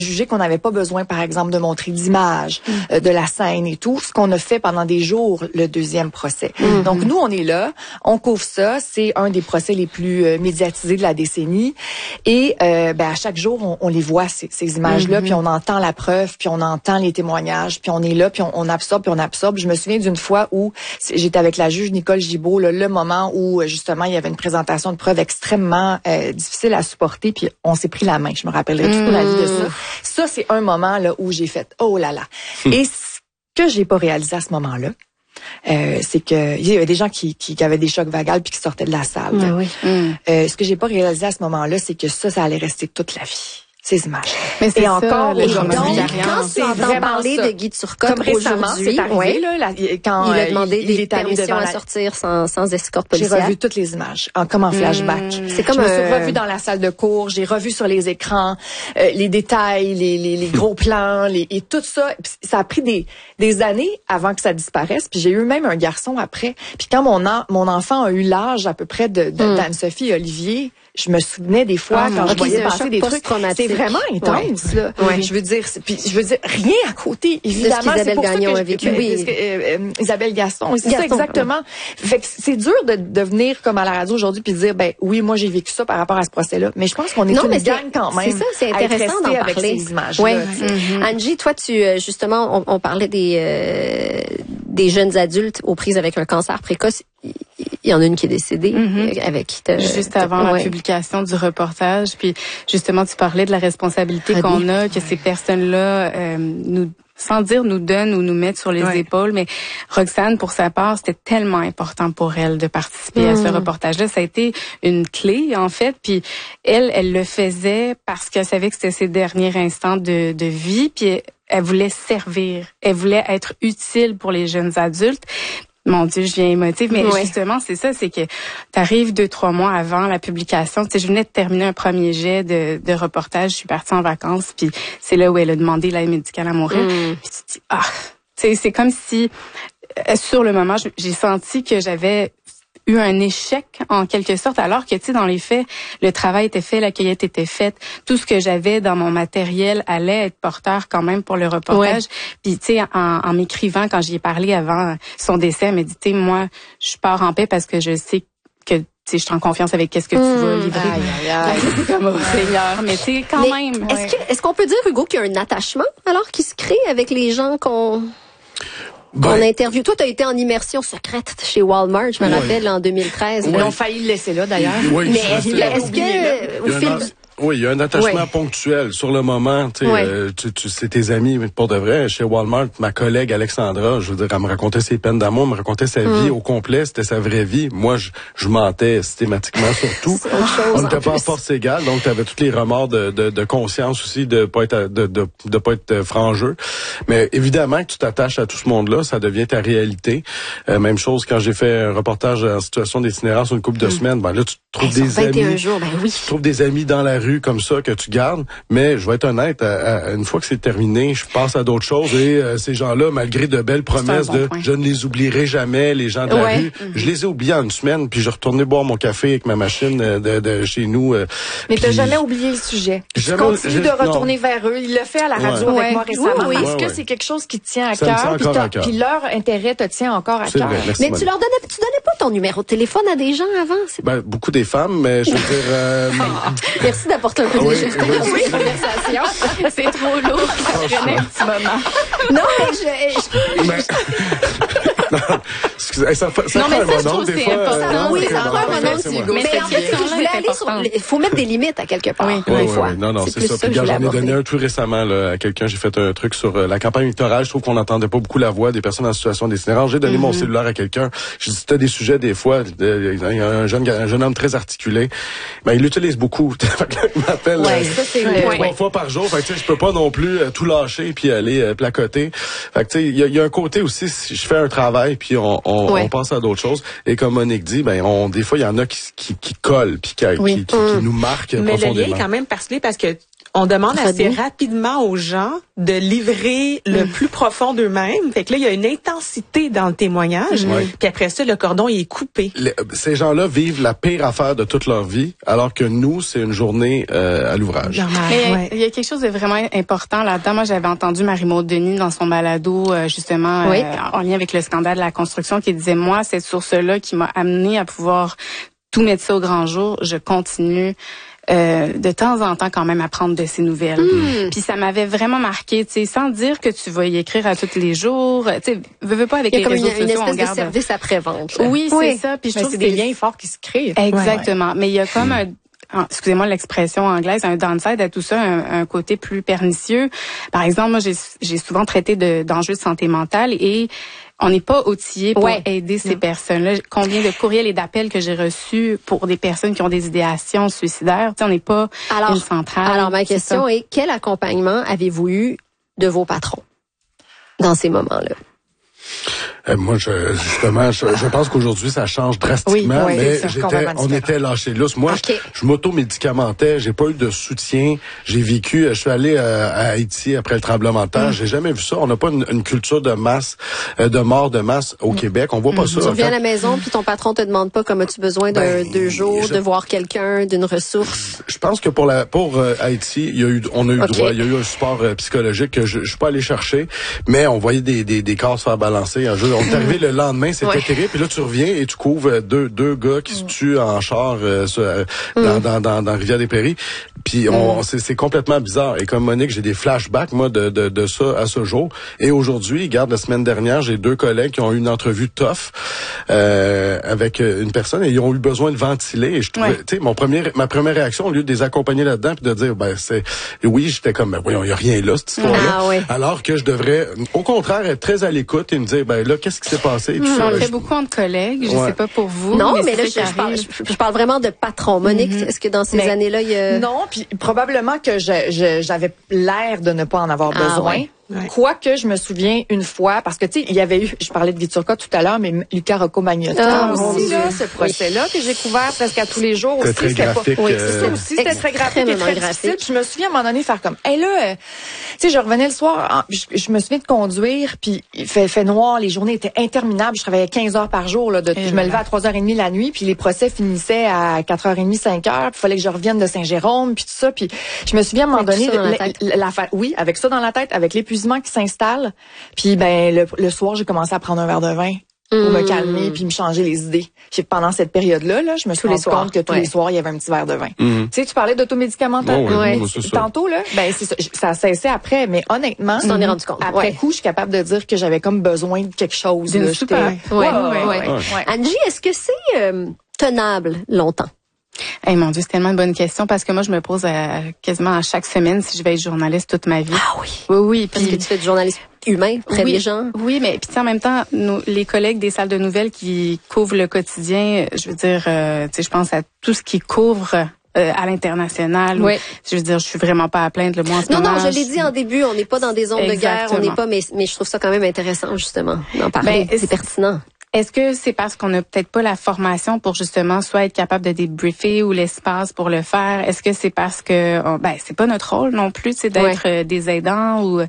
jugé qu'on n'avait pas besoin, par exemple, de montrer d'images, de la scène et tout, ce qu'on a fait pendant des jours, le deuxième procès. Donc, nous, on est là, on couvre ça, c'est un des procès les plus médiatisés de la décennie, et à chaque jour, on les voit, ces images-là, puis on entend la preuve, puis on entend les témoignages, puis on est là, puis on absorbe, puis on absorbe. Je me souviens d'une fois où j'étais avec la juge Nicole Gibault, là, le moment où, justement, il y avait une présentation de preuves extrêmement difficile à supporter, puis on s'est pris la main. Je me rappellerai toute ma vie de ça. Ça, c'est un moment là où j'ai fait oh là là. Et ce que j'ai pas réalisé à ce moment-là, c'est que il y avait des gens qui avaient des chocs vagales puis qui sortaient de la salle. Ce que j'ai pas réalisé à ce moment-là, c'est que ça allait rester toute la vie. Ces images. Mais c'est ça, encore aujourd'hui. Quand tu entends parler de Guy Turcotte comme récemment, c'est arrivé, là, quand il a demandé des permissions à sortir sans escorte policière. J'ai revu toutes les images, comme en flashback. C'est comme je me suis revue dans la salle de cours, j'ai revu sur les écrans les détails, les gros plans, et tout ça. Ça a pris des années avant que ça disparaisse. Puis j'ai eu même un garçon après. Puis quand mon enfant a eu l'âge à peu près d'Anne-Sophie et Olivier, je me souvenais des fois quand je voyais passer des trucs. C'est vraiment intense, là. Je veux dire, rien à côté, évidemment. C'est pour ça que a vécu. Isabelle Gaston, c'est ça exactement. Fait que c'est dur de venir comme à la radio aujourd'hui puis de dire, oui, moi j'ai vécu ça par rapport à ce procès-là. Mais je pense qu'on est une gang quand même. C'est ça, c'est intéressant d'en parler. Avec ces images. Angie, toi, justement, on parlait des jeunes adultes aux prises avec un cancer précoce. Il y en a une qui est décédée avec qui juste avant la publication du reportage. Puis justement, tu parlais de la responsabilité qu'on a, que ces personnes-là sans dire nous donnent ou nous mettent sur les épaules. Mais Roxane, pour sa part, c'était tellement important pour elle de participer à ce reportage-là. Ça a été une clé, en fait. Puis elle le faisait parce qu'elle savait que c'était ses derniers instants de vie. Puis elle voulait servir. Elle voulait être utile pour les jeunes adultes. Mon Dieu, je viens émotive, mais justement, c'est ça, c'est que t'arrives 2-3 mois avant la publication. Tu sais, je venais de terminer un premier jet de reportage, je suis partie en vacances, puis c'est là où elle a demandé l'aide médicale à mourir. Puis tu te dis, tu sais, c'est comme si, sur le moment, j'ai senti que j'avais eu un échec en quelque sorte, alors que tu sais dans les faits le travail était fait, la cueillette était faite, tout ce que j'avais dans mon matériel allait être porteur quand même pour le reportage. Puis tu sais en m'écrivant quand j'y ai parlé avant son décès, elle m'a dit tu sais moi je pars en paix parce que je sais que tu sais je suis en confiance avec qu'est-ce que tu vas livrer. C'est comme au Seigneur, mais tu sais quand même. Est-ce qu'on peut dire Hugo qu'il y a un attachement alors qui se crée avec les gens qu'on interview. Toi, tu as été en immersion secrète chez Walmart, je me rappelle, en 2013. Ils ont failli le laisser là, d'ailleurs. Mais est-ce que... Oui, il y a un attachement ponctuel sur le moment. C'est tes amis, pour de vrai. Chez Walmart, ma collègue Alexandra, je veux dire, elle me racontait ses peines d'amour, elle me racontait sa vie au complet, c'était sa vraie vie. Moi, je mentais systématiquement sur tout. On n'était pas en force égale, donc tu avais tous les remords de conscience aussi de pas être franc-jeu. Mais évidemment que tu t'attaches à tout ce monde-là, ça devient ta réalité. Même chose quand j'ai fait un reportage en situation d'itinérance sur une couple de semaines, là tu trouves des amis. Jours, tu trouves des amis dans la rue comme ça que tu gardes, mais je vais être honnête, une fois que c'est terminé, je passe à d'autres choses et ces gens-là, malgré de belles promesses je ne les oublierai jamais, les gens de la rue, je les ai oubliés en une semaine, puis je retournais boire mon café avec ma machine de chez nous. Mais t'as jamais oublié le sujet. Tu continues de retourner vers eux. Il l'a fait à la radio avec moi récemment. Est-ce que c'est quelque chose qui te tient à cœur? Puis leur intérêt te tient encore à cœur. Mais tu donnais pas ton numéro de téléphone à des gens avant? Beaucoup des femmes, mais je veux dire... Merci d'apporter un peu de léger. Conversation. C'est trop lourd. Ça prenait un petit moment. Non, mais excusez, ça fait non, mais ça, je trouve des c'est fois, important. Oui, ça prend un nom, Hugo. Mais en fait, je voulais aller sur... Il faut mettre des limites à quelque part. Oui. Non, c'est ça. Puis j'en ai donné un tout récemment là, à quelqu'un. J'ai fait un truc sur la campagne électorale. Je trouve qu'on n'entendait pas beaucoup la voix des personnes en situation d'itinérance. J'ai donné mon cellulaire à quelqu'un. J'ai dit, t'as des sujets des fois. Il y a un jeune homme très articulé. Il l'utilise beaucoup. Il m'appelle 3 fois par jour. Fait que je peux pas non plus tout lâcher puis aller placoter. Fait que il y a un côté aussi, si je fais un travail puis on passe à d'autres choses. Et comme Monique dit, des fois il y en a qui collent puis qui nous marquent profondément. Mais le lien est quand même particulier parce que on demande assez rapidement aux gens de livrer le plus profond d'eux-mêmes. Fait que là, il y a une intensité dans le témoignage. Puis après ça, le cordon, il est coupé. Ces gens-là vivent la pire affaire de toute leur vie, alors que nous, c'est une journée à l'ouvrage. Mais il y a quelque chose de vraiment important là-dedans. Moi, j'avais entendu Marie-Maude Denis dans son balado, justement, en lien avec le scandale de la construction, qui disait, moi, cette source-là qui m'a amené à pouvoir tout mettre ça au grand jour, je continue de temps en temps quand même à prendre de ces nouvelles. Puis ça m'avait vraiment marqué, tu sais, sans dire que tu vas y écrire à tous les jours, tu sais, veux pas avec les réseaux sociaux, il y a comme une espèce de service après-vente. Oui, c'est ça. Puis je trouve c'est des liens forts qui se créent. Exactement. Mais il y a comme excusez-moi l'expression anglaise, un downside à tout ça, un côté plus pernicieux. Par exemple, moi, j'ai souvent traité d'enjeux de santé mentale et on n'est pas outillé pour aider ces personnes-là. Combien de courriels et d'appels que j'ai reçus pour des personnes qui ont des idéations suicidaires. Tu sais, on n'est pas une centrale. Alors, ma question est, quel accompagnement avez-vous eu de vos patrons dans ces moments-là? Moi, je pense qu'aujourd'hui, ça change drastiquement, mais on était lâchés lousse. Moi, je m'auto-médicamentais, j'ai pas eu de soutien. Je suis allé à Haïti après le tremblement de terre. J'ai jamais vu ça. On n'a pas une culture de masse, de mort de masse au Québec. On voit pas ça. Tu reviens à la maison, puis ton patron te demande pas comment tu as besoin d'un 2 jours, de voir quelqu'un, d'une ressource. Je pense que pour Haïti, on a eu droit. Il y a eu un support psychologique que je suis pas allé chercher, mais on voyait des corps se faire balancer. On est arrivé le lendemain, c'était terrible. Puis là, tu reviens et tu couvres deux gars qui se tuent en char dans Rivière-des-Prairies. Puis c'est complètement bizarre. Et comme Monique, j'ai des flashbacks, moi, de ça à ce jour. Et aujourd'hui, regarde, la semaine dernière, j'ai 2 collègues qui ont eu une entrevue tough avec une personne et ils ont eu besoin de ventiler. Et je trouvais, tu sais, ma première réaction, au lieu de les accompagner là-dedans puis de dire, j'étais comme, voyons, il y a rien là, cette histoire-là. Alors que je devrais, au contraire, être très à l'écoute et me dire, là, qu'est-ce qui s'est passé? On fait beaucoup entre collègues. Je sais pas pour vous. Non, mais là, je parle vraiment de patron. Monique, est-ce que dans ces années-là, il y a... Non, puis probablement que j'avais l'air de ne pas en avoir besoin. Quoique, je me souviens une fois, parce que, tu sais, il y avait eu, je parlais de Guy Turcotte tout à l'heure, mais Luca Rocco-Magnotta aussi, là, ce procès-là que j'ai couvert presque à tous les jours aussi. C'était très graphique. C'était très graphique et très difficile. Je me souviens à un moment donné faire comme, là, tu sais, je revenais le soir, je me souviens de conduire, puis il fait noir, les journées étaient interminables, je travaillais 15 heures par jour, là, je me levais à 3h30 la nuit, puis les procès finissaient à 4h30, 5h, puis il fallait que je revienne de Saint-Jérôme, puis tout ça, puis je me souviens à un moment donné, avec ça dans la tête, avec l'épuisement qui s'installe. Puis le soir, j'ai commencé à prendre un verre de vin pour me calmer puis me changer les idées. Puis pendant cette période-là, je me suis rendu compte que tous les soirs, il y avait un petit verre de vin. Tu sais, tu parlais d'automédicamentation. Tantôt, là, ça cessait après, mais honnêtement, tu t'en es rendu compte. Après coup, je suis capable de dire que j'avais comme besoin de quelque chose. Angie, est-ce que c'est tenable longtemps? Mon Dieu, c'est tellement une bonne question parce que moi, je me pose quasiment à chaque semaine si je vais être journaliste toute ma vie. Ah oui. Oui. Parce que tu fais du journalisme humain, près des gens. Oui, mais puis en même temps, les collègues des salles de nouvelles qui couvrent le quotidien, je veux dire, tu sais, je pense à tout ce qui couvre à l'international. Oui. Je veux dire, je suis vraiment pas à plaindre le mois en ce moment. Non, je l'ai dit en début, on n'est pas dans des zones de guerre, on n'est pas, mais je trouve ça quand même intéressant justement d'en parler. C'est pertinent. Est-ce que c'est parce qu'on n'a peut-être pas la formation pour justement soit être capable de débriefer ou l'espace pour le faire? Est-ce que c'est parce que c'est pas notre rôle non plus, c'est d'être des aidants ou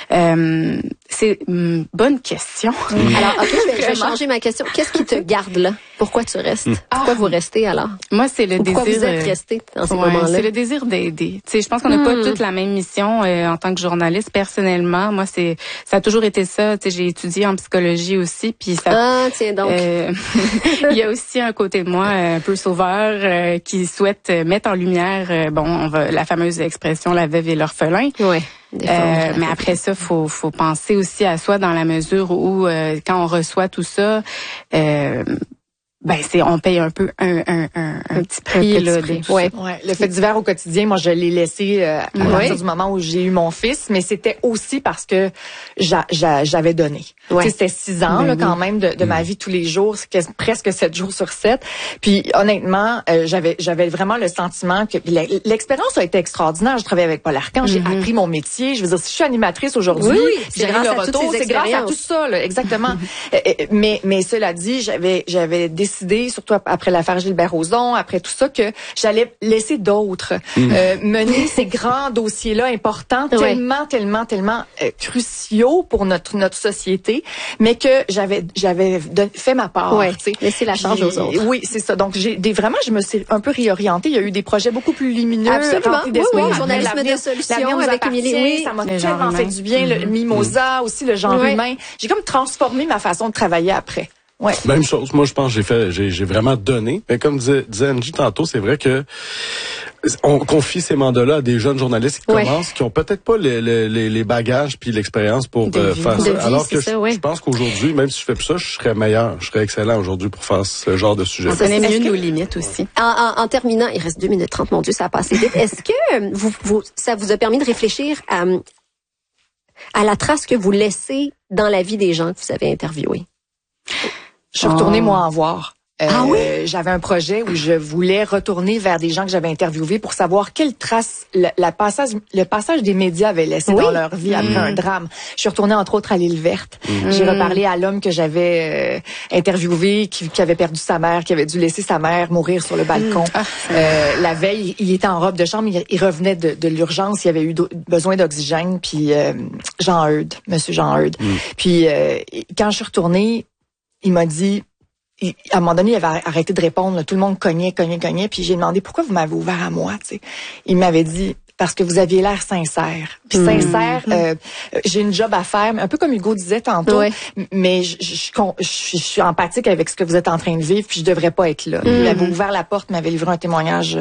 c'est une bonne question. Alors, je vais changer ma question. Qu'est-ce qui te garde là? Pourquoi tu restes? Pourquoi vous restez alors? Moi, c'est le désir. Pourquoi vous êtes resté dans ces moments-là? C'est le désir d'aider. Tu sais, je pense qu'on n'a pas toute la même mission en tant que journaliste. Personnellement, moi, ça a toujours été ça. Tu sais, j'ai étudié en psychologie aussi, puis ça. Tiens donc. Il y a aussi un côté de moi un peu sauveur qui souhaite mettre en lumière, la fameuse expression la veuve et l'orphelin. Ouais. Mais après ça, faut penser aussi à soi dans la mesure où quand on reçoit tout ça, on paye un peu un petit prix là. Le fait divers au quotidien, moi je l'ai laissé à partir du moment où j'ai eu mon fils, mais c'était aussi parce que j'avais donné. C'était 6 ans là quand même de ma vie tous les jours, presque 7 jours sur 7. Puis honnêtement, j'avais vraiment le sentiment que l'expérience a été extraordinaire. Je travaillais avec Paul Arcand, j'ai appris mon métier. Je veux dire, si je suis animatrice aujourd'hui, c'est grâce à toutes ces c'est grâce à tout ça, là, exactement. mais cela dit, j'avais décidé décidé, surtout après l'affaire Gilbert Rozon, après tout ça, que j'allais laisser d'autres mener ces grands dossiers-là importants, tellement cruciaux pour notre société, mais que j'avais fait ma part. Laisser la charge aux autres. Oui, c'est ça. Donc vraiment, je me suis un peu réorientée. Il y a eu des projets beaucoup plus lumineux. Absolument. Journalisme de solution avec Émilie. Ça m'a tellement fait du bien. Le Mimosa aussi, le genre humain. J'ai comme transformé ma façon de travailler après. Ouais. Même chose. Moi, je pense que j'ai vraiment donné. Mais comme disait Angie tantôt, c'est vrai que on confie ces mandats-là à des jeunes journalistes qui commencent, qui ont peut-être pas les bagages puis l'expérience pour faire ça. Alors que je pense qu'aujourd'hui, même si je fais plus ça, je serais meilleur, je serais excellent aujourd'hui pour faire ce genre de sujet. On connaît mieux nos limites aussi. En terminant, il reste 2 minutes 30, mon Dieu, ça a passé vite. Est-ce que ça vous a permis de réfléchir à la trace que vous laissez dans la vie des gens que vous avez interviewés? Je suis retournée, moi, en voir. J'avais un projet où je voulais retourner vers des gens que j'avais interviewés pour savoir quelle trace le passage des médias avait laissé dans leur vie après un drame. Je suis retournée, entre autres, à l'Île Verte. J'ai reparlé à l'homme que j'avais interviewé, qui avait perdu sa mère, qui avait dû laisser sa mère mourir sur le balcon. La veille, il était en robe de chambre, il revenait de l'urgence, il avait eu besoin d'oxygène, puis Monsieur Jean Eudes. Puis quand je suis retournée, il m'a dit, à un moment donné, il avait arrêté de répondre. Là, tout le monde cognait. Puis j'ai demandé, pourquoi vous m'avez ouvert à moi? T'sais? Il m'avait dit, parce que vous aviez l'air sincère. Puis sincère, j'ai une job à faire, un peu comme Hugo disait tantôt, mais je suis empathique avec ce que vous êtes en train de vivre, puis je devrais pas être là. Il avait ouvert la porte, m'avait livré un témoignage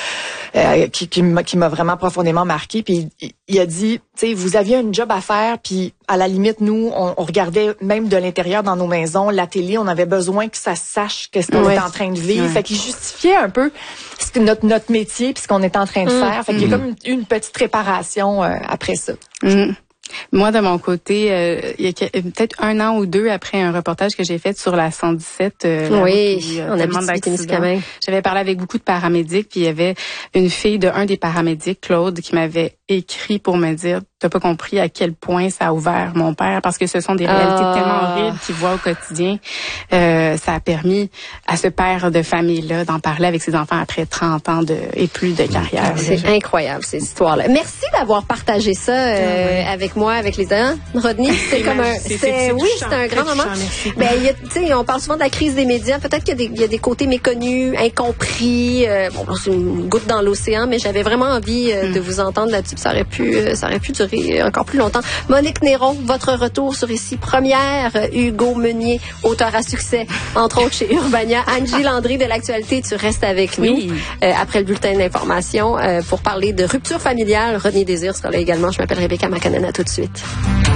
qui m'a vraiment profondément marqué. Puis il a dit, tu sais, vous aviez une job à faire, puis à la limite, nous, on regardait même de l'intérieur dans nos maisons, la télé, on avait besoin que ça sache qu'est-ce qu'on était en train de vivre. Fait qu'il justifiait un peu notre métier puis ce qu'on est en train de faire. Fait qu'il y a comme une petite réparation après ça. Moi, de mon côté, il y a peut-être 1 an ou 2 après un reportage que j'ai fait sur la 117, on Abitibi-Témiscamingue. J'avais parlé avec beaucoup de paramédics, puis il y avait une fille de un des paramédics, Claude, qui m'avait écrit pour me dire, t'as pas compris à quel point ça a ouvert mon père, parce que ce sont des réalités tellement horribles qu'il voit au quotidien. Ça a permis à ce père de famille-là d'en parler avec ses enfants après 30 ans et plus de carrière. C'est incroyable, ces histoires-là. Merci d'avoir partagé ça avec moi, avec les gens. Rodney, c'est comme c'était un grand moment. Ben, tu sais, on parle souvent de la crise des médias. Peut-être qu'il y a des côtés méconnus, incompris. C'est une goutte dans l'océan, mais j'avais vraiment envie de vous entendre là-dessus. Ça aurait pu durer encore plus longtemps. Monique Néron, votre retour sur Ici Première. Hugo Meunier, auteur à succès, entre autres chez Urbania. Angie Landry de l'actualité, tu restes avec nous après le bulletin d'information pour parler de rupture familiale. Rodney Désir sera là également. Je m'appelle Rebecca Macanana, tout de suite.